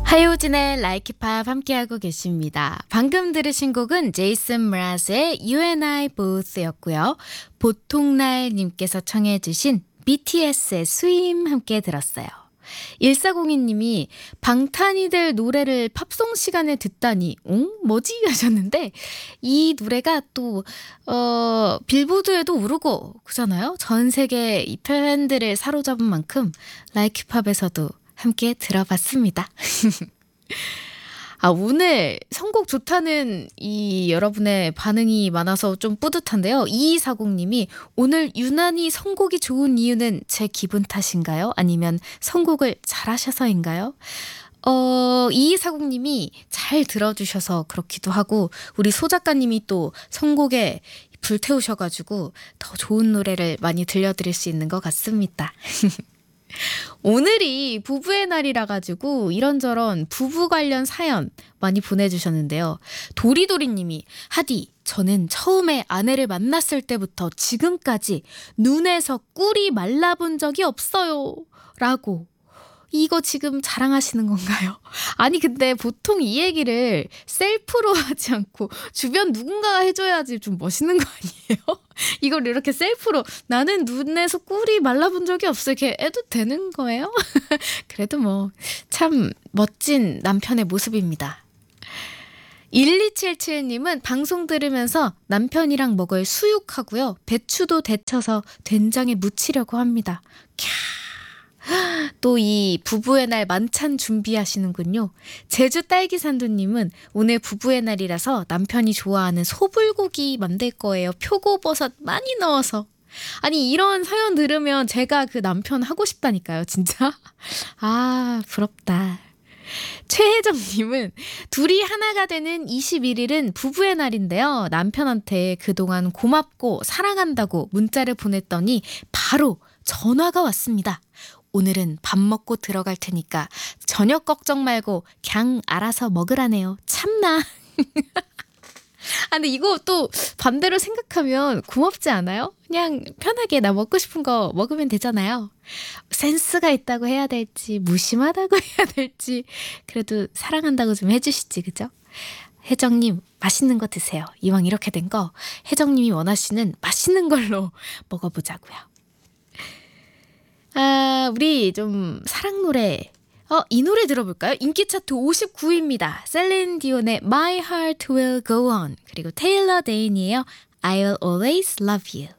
하효진의 라이키팝 함께하고 계십니다. 방금 들으신 곡은 제이슨 브라스의 You and I Both였고요. 보통날님께서 청해 주신 BTS의 스윙 함께 들었어요. 1402님이 방탄이들 노래를 팝송 시간에 듣다니 뭐지? 하셨는데 이 노래가 또 빌보드에도 오르고 그잖아요. 전 세계 이 팬들을 사로잡은 만큼 라이키팝에서도 함께 들어봤습니다. 오늘 선곡 좋다는 이 여러분의 반응이 많아서 좀 뿌듯한데요. 2240님이 오늘 유난히 선곡이 좋은 이유는 제 기분 탓인가요? 아니면 선곡을 잘하셔서인가요? 2240님이 잘 들어주셔서 그렇기도 하고 우리 소 작가님이 또 선곡에 불태우셔가지고 더 좋은 노래를 많이 들려드릴 수 있는 것 같습니다. 오늘이 부부의 날이라 가지고 이런저런 부부 관련 사연 많이 보내주셨는데요. 도리도리님이 하디 저는 처음에 아내를 만났을 때부터 지금까지 눈에서 꿀이 말라본 적이 없어요 라고. 이거 지금 자랑하시는 건가요? 아니 근데 보통 이 얘기를 셀프로 하지 않고 주변 누군가가 해줘야지 좀 멋있는 거 아니에요? 이걸 이렇게 셀프로 나는 눈에서 꿀이 말라본 적이 없어 이렇게 해도 되는 거예요? 그래도 뭐 참 멋진 남편의 모습입니다. 1277님은 방송 들으면서 남편이랑 먹을 수육하고요. 배추도 데쳐서 된장에 무치려고 합니다. 또 이 부부의 날 만찬 준비하시는군요. 제주 딸기산도님은 오늘 부부의 날이라서 남편이 좋아하는 소불고기 만들 거예요. 표고버섯 많이 넣어서. 아니 이런 사연 들으면 제가 그 남편 하고 싶다니까요. 진짜. 부럽다. 최혜정님은 둘이 하나가 되는 21일은 부부의 날인데요. 남편한테 그동안 고맙고 사랑한다고 문자를 보냈더니 바로 전화가 왔습니다. 오늘은 밥 먹고 들어갈 테니까 저녁 걱정 말고 그냥 알아서 먹으라네요. 참나. 근데 이거 또 반대로 생각하면 고맙지 않아요? 그냥 편하게 나 먹고 싶은 거 먹으면 되잖아요. 센스가 있다고 해야 될지 무심하다고 해야 될지 그래도 사랑한다고 좀 해주시지 그죠? 혜정님 맛있는 거 드세요. 이왕 이렇게 된 거 혜정님이 원하시는 맛있는 걸로 먹어보자고요. 우리 좀 사랑 노래 이 노래 들어볼까요? 인기 차트 59위입니다. 셀린 디온의 My Heart Will Go On 그리고 테일러 데인이에요. I'll Always Love You.